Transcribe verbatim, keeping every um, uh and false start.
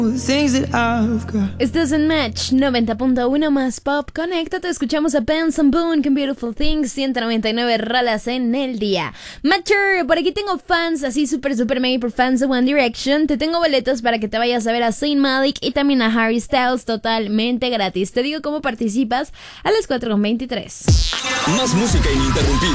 Estás en Match noventa punto uno más Pop. Conéctate, escuchamos a Benson Boone con Beautiful Things, ciento noventa y nueve rolas en el día. Matcher, por aquí tengo fans, así súper súper mega por fans de One Direction. Te tengo boletos para que te vayas a ver a Zayn Malik y también a Harry Styles totalmente gratis. Te digo cómo participas a las cuatro con veintitrés. Más música ininterrumpida.